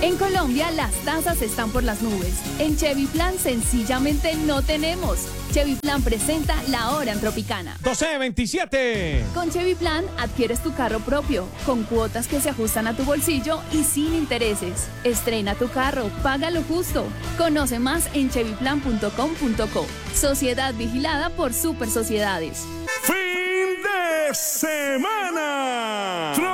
En Colombia las tasas están por las nubes. En Chevy Plan sencillamente no tenemos. Chevy Plan presenta La Hora en Tropicana. 12:27. Con Chevy Plan adquieres tu carro propio, con cuotas que se ajustan a tu bolsillo y sin intereses. Estrena tu carro, paga lo justo. Conoce más en chevyplan.com.co. Sociedad vigilada por Super Sociedades. ¡Fin de semana!